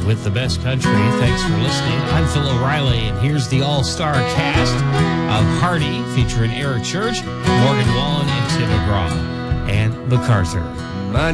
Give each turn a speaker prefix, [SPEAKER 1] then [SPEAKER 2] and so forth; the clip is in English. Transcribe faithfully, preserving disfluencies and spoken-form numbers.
[SPEAKER 1] with the best country. Thanks for listening. I'm Phil O'Reilly, and here's the all-star cast of Hardy, featuring Eric Church, Morgan Wallen, and Tim McGraw, and MacArthur.